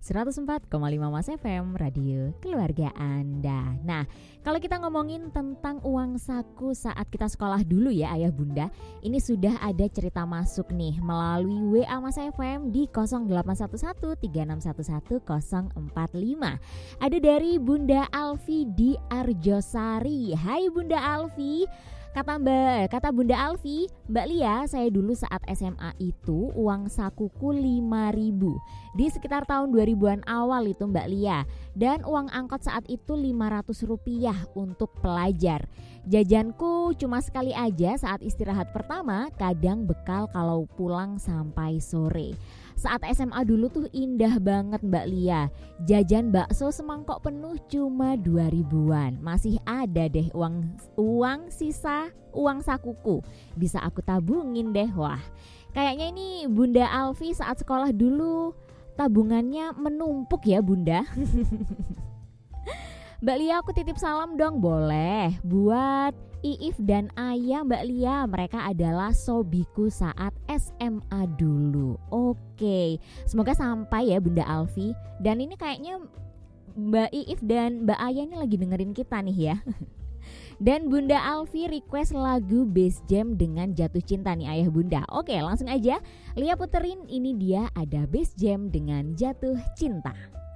104,5 Mas FM, radio keluarga Anda. Nah, kalau kita ngomongin tentang uang saku saat kita sekolah dulu ya Ayah Bunda, ini sudah ada cerita masuk nih melalui WA Mas FM di 081136111045. Ada dari Bunda Alfi di Arjosari. Hai Bunda Alfi. Kata Bunda Alfi, Mbak Lia, saya dulu saat SMA itu uang sakuku 5.000 di sekitar tahun 2000-an awal itu Mbak Lia. Dan uang angkot saat itu 500 rupiah untuk pelajar. Jajanku cuma sekali aja saat istirahat pertama, kadang bekal kalau pulang sampai sore. Saat SMA dulu tuh indah banget Mbak Lia. Jajan bakso semangkok penuh cuma 2.000-an. Masih ada deh uang sisa uang sakuku. Bisa aku tabungin deh. Wah, kayaknya ini Bunda Alfi saat sekolah dulu tabungannya menumpuk ya Bunda. Mbak Lia, aku titip salam dong boleh buat Iif dan Ayah Mbak Lia. Mereka adalah sobiku saat SMA dulu. Oke, semoga sampai ya Bunda Alfi. Dan ini kayaknya Mbak Iif dan Mbak Ayah ini lagi dengerin kita nih ya. Dan Bunda Alfi request lagu Bass Jam dengan Jatuh Cinta nih Ayah Bunda. Oke, langsung aja Lia puterin, ini dia ada Bass Jam dengan Jatuh Cinta.